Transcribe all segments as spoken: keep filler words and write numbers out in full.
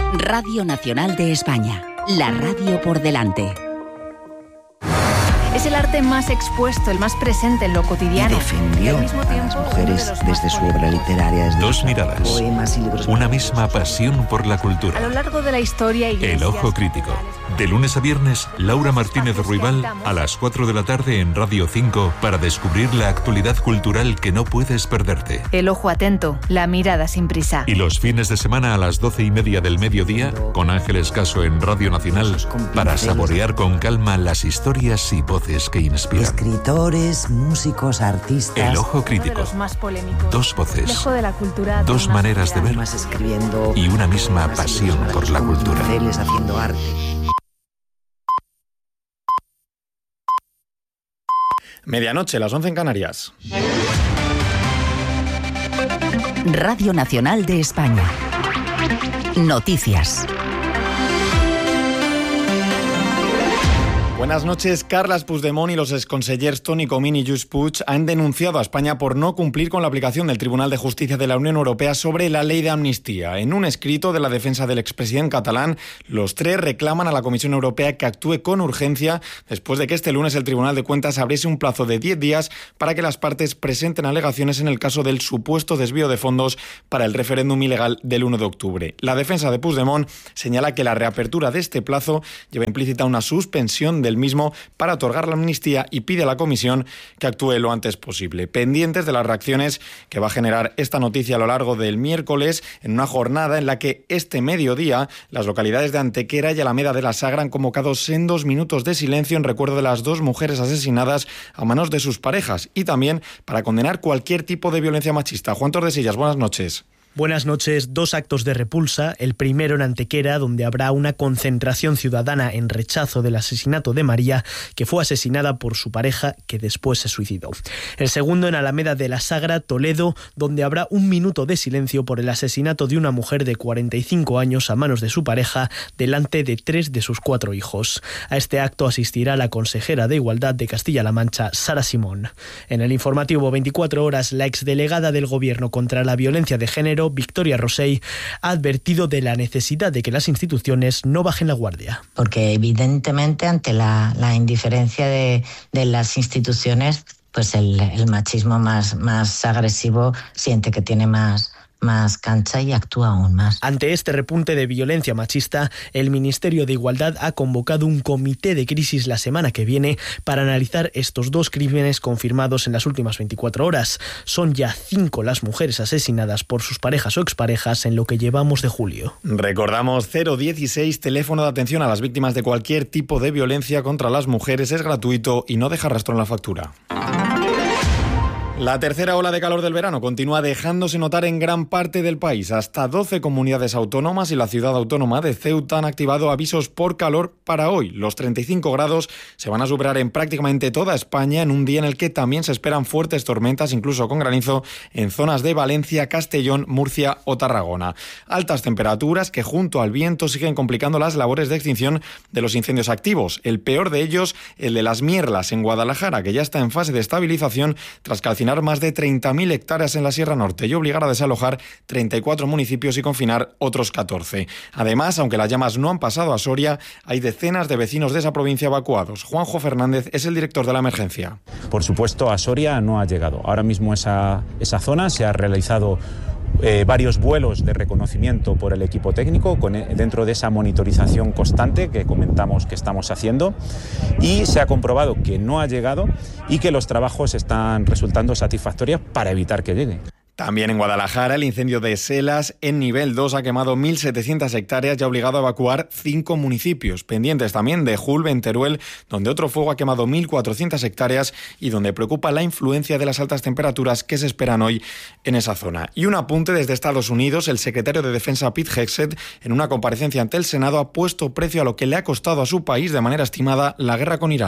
Radio Nacional de España, la radio por delante. Es el arte más expuesto, el más presente en lo cotidiano. Y defendió al mismo tiempo, a las mujeres de desde su obra literaria. Dos miradas, poemas y libros. una misma pasión por la cultura. A lo largo de la historia, iglesias, El Ojo Crítico. De lunes a viernes, Laura Martínez Ruibal a las cuatro de la tarde en Radio cinco para descubrir la actualidad cultural que no puedes perderte. El ojo atento, la mirada sin prisa. Y los fines de semana a las doce y media del mediodía, con Ángeles Caso en Radio Nacional, para saborear con calma las historias y voces que inspiran. Escritores, músicos, artistas. El Ojo Crítico. Uno de los más polémicos. Dos voces, Lejos de la cultura, dos más maneras de ver Más escribiendo, y una misma poemas y pasión libros por la como cultura. pinceles haciendo arte. Medianoche, las once en Canarias. Radio Nacional de España. Noticias. Buenas noches. Carles Puigdemont y los exconsellers Toni Comín y Lluís Puig han denunciado a España por no cumplir con la aplicación del Tribunal de Justicia de la Unión Europea sobre la ley de amnistía. En un escrito de la defensa del expresidente catalán, los tres reclaman a la Comisión Europea que actúe con urgencia después de que este lunes el Tribunal de Cuentas abriese un plazo de diez días para que las partes presenten alegaciones en el caso del supuesto desvío de fondos para el referéndum ilegal del uno de octubre. La defensa de Puigdemont señala que la reapertura de este plazo lleva implícita una suspensión del mismo para otorgar la amnistía y pide a la Comisión que actúe lo antes posible. Pendientes de las reacciones que va a generar esta noticia a lo largo del miércoles, en una jornada en la que este mediodía las localidades de Antequera y Alameda de la Sagra han convocado sendos minutos de silencio en recuerdo de las dos mujeres asesinadas a manos de sus parejas y también para condenar cualquier tipo de violencia machista. Juan Tordesillas, buenas noches. Buenas noches. Dos actos de repulsa. El primero en Antequera, donde habrá una concentración ciudadana en rechazo del asesinato de María, que fue asesinada por su pareja, que después se suicidó. El segundo en Alameda de la Sagra, Toledo, donde habrá un minuto de silencio por el asesinato de una mujer de cuarenta y cinco años a manos de su pareja, delante de tres de sus cuatro hijos. A este acto asistirá la consejera de Igualdad de Castilla-La Mancha, Sara Simón. En el informativo veinticuatro horas, la exdelegada del Gobierno contra la violencia de género, Victoria Rosell, ha advertido de la necesidad de que las instituciones no bajen la guardia. Porque evidentemente ante la, la indiferencia de, de las instituciones, pues el, el machismo más, más agresivo siente que tiene más... más cancha y actúa aún más. Ante este repunte de violencia machista, el Ministerio de Igualdad ha convocado un comité de crisis la semana que viene para analizar estos dos crímenes confirmados en las últimas veinticuatro horas. Son ya cinco las mujeres asesinadas por sus parejas o exparejas en lo que llevamos de julio. Recordamos cero dieciséis, teléfono de atención a las víctimas de cualquier tipo de violencia contra las mujeres, es gratuito y no deja rastro en la factura. La tercera ola de calor del verano continúa dejándose notar en gran parte del país. Hasta doce comunidades autónomas y la ciudad autónoma de Ceuta han activado avisos por calor para hoy. Los treinta y cinco grados se van a superar en prácticamente toda España en un día en el que también se esperan fuertes tormentas, incluso con granizo, en zonas de Valencia, Castellón, Murcia o Tarragona. Altas temperaturas que junto al viento siguen complicando las labores de extinción de los incendios activos. El peor de ellos, el de las Mierlas en Guadalajara, que ya está en fase de estabilización tras calcinar más de treinta mil hectáreas en la Sierra Norte y obligar a desalojar treinta y cuatro municipios y confinar otros catorce. Además, aunque las llamas no han pasado a Soria, hay decenas de vecinos de esa provincia evacuados. Juanjo Fernández es el director de la emergencia. Por supuesto, a Soria no ha llegado. Ahora mismo esa, esa zona se ha realizado Eh, varios vuelos de reconocimiento por el equipo técnico con, dentro de esa monitorización constante que comentamos que estamos haciendo, y se ha comprobado que no ha llegado y que los trabajos están resultando satisfactorios para evitar que llegue. También en Guadalajara, el incendio de Selas en nivel dos ha quemado mil setecientas hectáreas y ha obligado a evacuar cinco municipios. Pendientes también de Julve, en Teruel, donde otro fuego ha quemado mil cuatrocientas hectáreas y donde preocupa la influencia de las altas temperaturas que se esperan hoy en esa zona. Y un apunte desde Estados Unidos, el secretario de Defensa Pete Hegseth, en una comparecencia ante el Senado, ha puesto precio a lo que le ha costado a su país de manera estimada la guerra con Irán.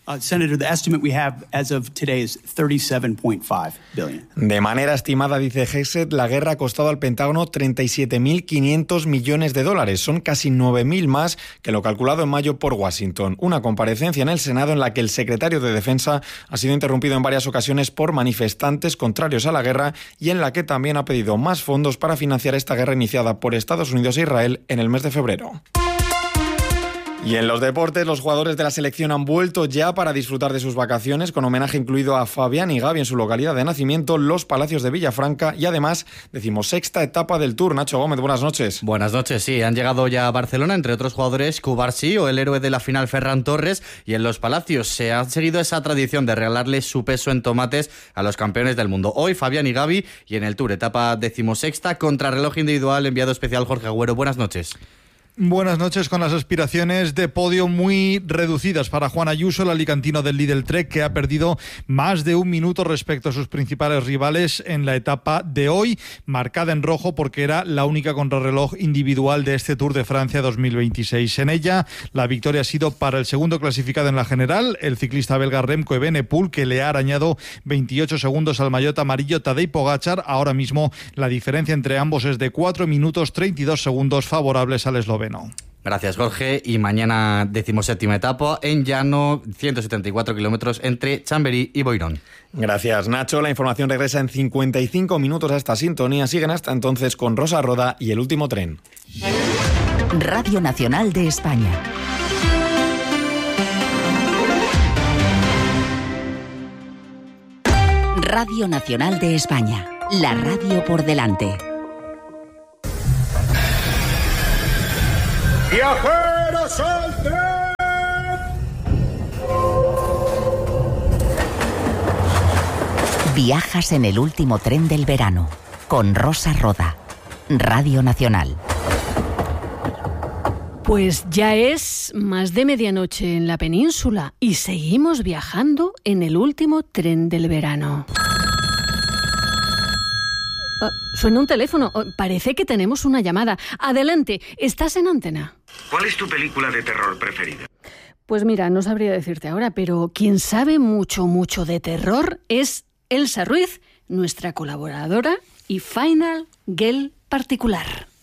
Uh, Senator, the estimate we have as of today is thirty-seven point five billion. De manera estimada, dice Hexet, la guerra ha costado al Pentágono treinta y siete mil quinientos millones de dólares. Son casi nueve mil más que lo calculado en mayo por Washington. Una comparecencia en el Senado en la que el secretario de Defensa ha sido interrumpido en varias ocasiones por manifestantes contrarios a la guerra y en la que también ha pedido más fondos para financiar esta guerra iniciada por Estados Unidos e Israel en el mes de febrero. Y en los deportes, los jugadores de la selección han vuelto ya para disfrutar de sus vacaciones, con homenaje incluido a Fabián y Gavi en su localidad de nacimiento, Los Palacios de Villafranca, y además decimosexta etapa del Tour. Nacho Gómez, buenas noches. Buenas noches, sí, han llegado ya a Barcelona, entre otros jugadores, Cubarsí o el héroe de la final Ferran Torres, y en Los Palacios se ha seguido esa tradición de regalarle su peso en tomates a los campeones del mundo. Hoy Fabián y Gavi, y en el Tour, etapa decimosexta, contrarreloj individual, enviado especial Jorge Agüero. Buenas noches. Buenas noches, con las aspiraciones de podio muy reducidas para Juan Ayuso, el alicantino del Lidl Trek, que ha perdido más de un minuto respecto a sus principales rivales en la etapa de hoy, marcada en rojo porque era la única contrarreloj individual de este Tour de Francia dos mil veintiséis. En ella, la victoria ha sido para el segundo clasificado en la general, el ciclista belga Remco Evenepoel, que le ha arañado veintiocho segundos al maillot amarillo Tadej Pogačar. Ahora mismo la diferencia entre ambos es de cuatro minutos treinta y dos segundos favorables al esloveno. Gracias, Jorge. Y mañana decimoséptima etapa en llano, ciento setenta y cuatro kilómetros entre Chamberí y Boirón. Gracias, Nacho. La información regresa en cincuenta y cinco minutos a esta sintonía. Siguen hasta entonces con Rosa Roda y El Último Tren. Radio Nacional de España. Radio Nacional de España. La radio por delante. ¡Viajeros al tren! Viajas en el último tren del verano con Rosa Roda, Radio Nacional. Pues ya es más de medianoche en la península y seguimos viajando en el último tren del verano. Uh, suena un teléfono. Uh, parece que tenemos una llamada. Adelante, estás en antena. ¿Cuál es tu película de terror preferida? Pues mira, no sabría decirte ahora, pero quien sabe mucho, mucho de terror es Elsa Ruiz, nuestra colaboradora y Final Girl particular.